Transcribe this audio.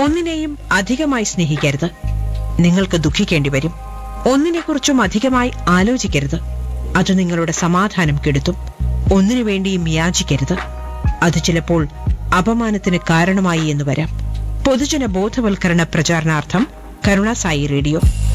ഒന്നിനെയും അധികമായി സ്നേഹിക്കരുത്. നിങ്ങൾക്ക് ദുഃഖിക്കേണ്ടി വരും. ഒന്നിനെക്കുറിച്ചും അധികമായി ആലോചിക്കരുത്. അത് നിങ്ങളുടെ സമാധാനം കെടുത്തും. ഒന്നിനു വേണ്ടിയും യാചിക്കരുത്. അത് ചിലപ്പോൾ അപമാനത്തിന് കാരണമായി എന്ന് വരാം. പൊതുജന ബോധവൽക്കരണ പ്രചാരണാർത്ഥം കരുണാസായി റേഡിയോ.